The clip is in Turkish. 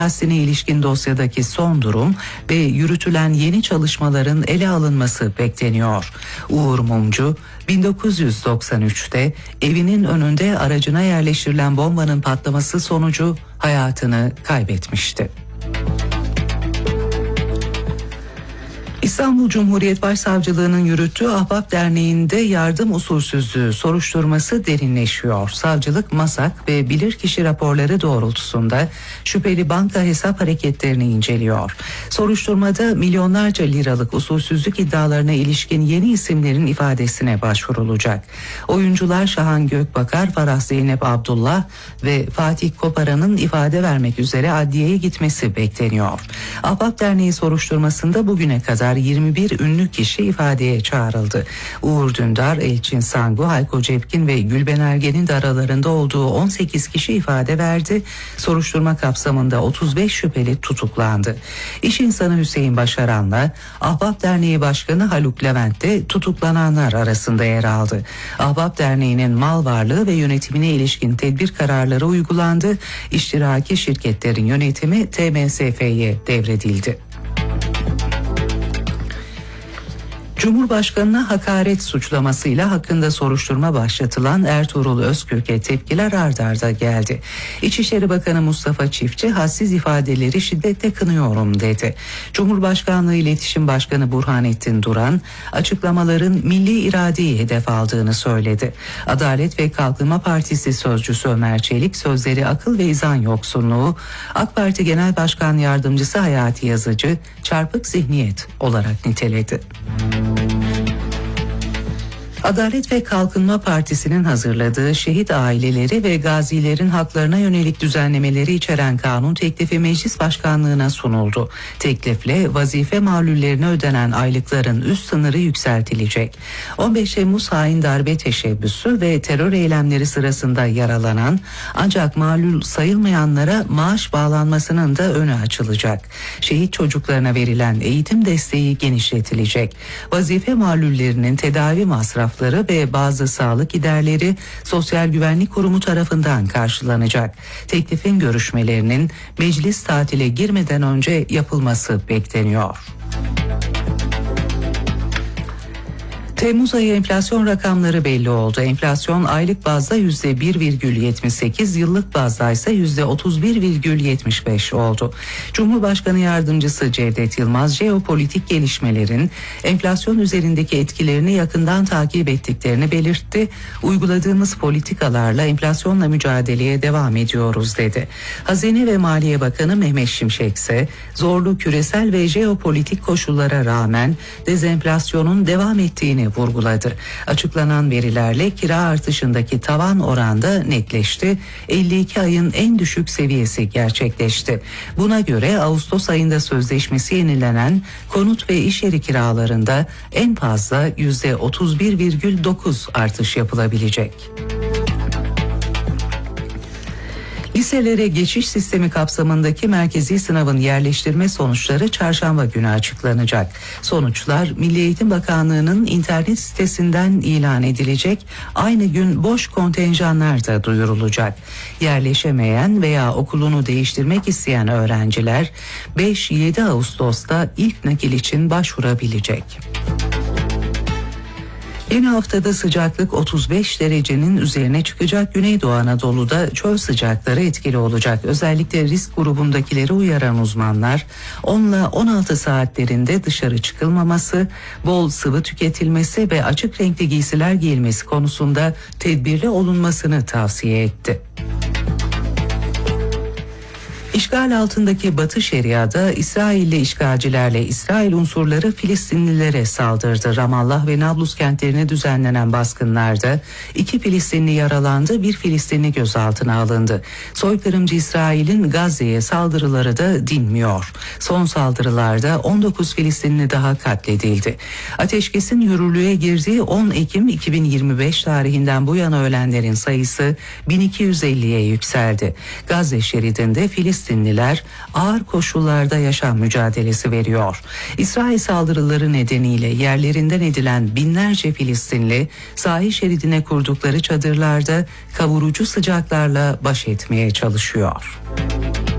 suikastine ilişkin dosyadaki son durum ve yürütülen yeni çalışmaların ele alınması bekleniyor. Uğur Mumcu, 1993'te evinin önünde aracına yerleştirilen bombanın patlaması sonucu hayatını kaybetmişti. İstanbul Cumhuriyet Başsavcılığı'nın yürüttüğü Ahbap Derneği'nde yardım usulsüzlüğü soruşturması derinleşiyor. Savcılık, masak ve bilirkişi raporları doğrultusunda şüpheli banka hesap hareketlerini inceliyor. Soruşturmada milyonlarca liralık usulsüzlük iddialarına ilişkin yeni isimlerin ifadesine başvurulacak. Oyuncular Şahan Gökbakar, Farah Zeynep Abdullah ve Fatih Koparan'ın ifade vermek üzere adliyeye gitmesi bekleniyor. Ahbap Derneği soruşturmasında bugüne kadar 21 ünlü kişi ifadeye çağrıldı. Uğur Dündar, Elçin Sangu, Hayko Cepkin ve Gülben Ergen'in de aralarında olduğu 18 kişi ifade verdi. Soruşturma kapsamında 35 şüpheli tutuklandı. İş insanı Hüseyin Başaran'la Ahbap Derneği Başkanı Haluk Levent de tutuklananlar arasında yer aldı. Ahbap Derneği'nin mal varlığı ve yönetimine ilişkin tedbir kararları uygulandı. İştiraki şirketlerin yönetimi TMSF'ye devredildi. Cumhurbaşkanına hakaret suçlamasıyla hakkında soruşturma başlatılan Ertuğrul Özkürk'e tepkiler ard arda geldi. İçişleri Bakanı Mustafa Çiftçi, hadsiz ifadeleri şiddetle kınıyorum dedi. Cumhurbaşkanlığı İletişim Başkanı Burhanettin Duran, açıklamaların milli iradeyi hedef aldığını söyledi. Adalet ve Kalkınma Partisi sözcüsü Ömer Çelik, sözleri akıl ve izan yoksunluğu, AK Parti Genel Başkan Yardımcısı Hayati Yazıcı, çarpık zihniyet olarak niteledi. Adalet ve Kalkınma Partisi'nin hazırladığı şehit aileleri ve gazilerin haklarına yönelik düzenlemeleri içeren kanun teklifi meclis başkanlığına sunuldu. Teklifle vazife mağlullerine ödenen aylıkların üst sınırı yükseltilecek. 15 Temmuz hain darbe teşebbüsü ve terör eylemleri sırasında yaralanan ancak mağlul sayılmayanlara maaş bağlanmasının da önü açılacak. Şehit çocuklarına verilen eğitim desteği genişletilecek. Vazife mağlullerinin tedavi masrafları ve bazı sağlık giderleri Sosyal Güvenlik Kurumu tarafından karşılanacak. Teklifin görüşmelerinin meclis tatile girmeden önce yapılması bekleniyor. Temmuz ayı enflasyon rakamları belli oldu. Enflasyon aylık bazda %1,78, yıllık bazda ise %31,75 oldu. Cumhurbaşkanı Yardımcısı Cevdet Yılmaz, jeopolitik gelişmelerin enflasyon üzerindeki etkilerini yakından takip ettiklerini belirtti. Uyguladığımız politikalarla enflasyonla mücadeleye devam ediyoruz dedi. Hazine ve Maliye Bakanı Mehmet Şimşek ise zorlu küresel ve jeopolitik koşullara rağmen dezenflasyonun devam ettiğini vurguladı. Açıklanan verilerle kira artışındaki tavan oranda netleşti. 52 ayın en düşük seviyesi gerçekleşti. Buna göre Ağustos ayında sözleşmesi yenilenen konut ve iş yeri kiralarında en fazla %31,9 artış yapılabilecek. Liselere geçiş sistemi kapsamındaki merkezi sınavın yerleştirme sonuçları çarşamba günü açıklanacak. Sonuçlar Milli Eğitim Bakanlığı'nın internet sitesinden ilan edilecek. Aynı gün boş kontenjanlar da duyurulacak. Yerleşemeyen veya okulunu değiştirmek isteyen öğrenciler 5-7 Ağustos'ta ilk nakil için başvurabilecek. Yeni haftada sıcaklık 35 derecenin üzerine çıkacak. Güneydoğu Anadolu'da çöl sıcakları etkili olacak. Özellikle risk grubundakileri uyaran uzmanlar 10 ile 16 saatlerinde dışarı çıkılmaması, bol sıvı tüketilmesi ve açık renkli giysiler giyilmesi konusunda tedbirli olunmasını tavsiye etti. İşgal altındaki Batı Şeria'da İsrailli işgalcilerle İsrail unsurları Filistinlilere saldırdı. Ramallah ve Nablus kentlerine düzenlenen baskınlarda 2 Filistinli yaralandı, 1 Filistinli gözaltına alındı. Soykırımcı İsrail'in Gazze'ye saldırıları da dinmiyor. Son saldırılarda 19 Filistinli daha katledildi. Ateşkesin yürürlüğe girdiği 10 Ekim 2025 tarihinden bu yana ölenlerin sayısı 1250'ye yükseldi. Gazze şeridinde Filistinliler ağır koşullarda yaşam mücadelesi veriyor. İsrail saldırıları nedeniyle yerlerinden edilen binlerce Filistinli sahil şeridine kurdukları çadırlarda kavurucu sıcaklarla baş etmeye çalışıyor.